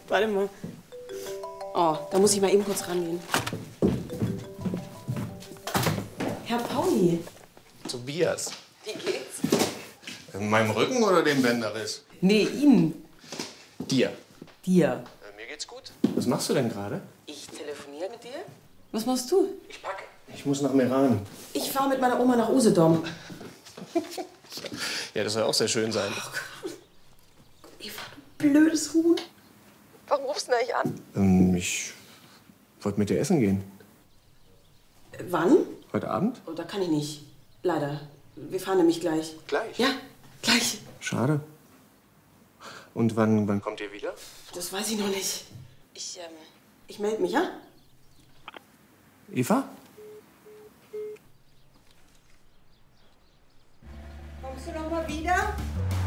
Warte mal. Oh, da muss ich mal eben kurz rangehen. Herr Pauli. Tobias. Wie geht's? In meinem Rücken oder dem Bänderriss? Nee, Ihnen. Dir. Dir. Mir geht's gut. Was machst du denn gerade? Ich telefoniere mit dir? Was machst du? Ich packe. Ich muss nach Meran. Ich fahre mit meiner Oma nach Usedom. Ja, das soll auch sehr schön sein. Oh Gott. Eva, du blödes Huhn. Warum rufst du mich an? Ich wollte mit dir essen gehen. Wann? Heute Abend? Oh, da kann ich nicht. Leider. Wir fahren nämlich gleich. Gleich? Ja, gleich. Schade. Und wann kommt ihr wieder? Das weiß ich noch nicht. Ich melde mich, ja? Eva? Kommst du noch mal wieder?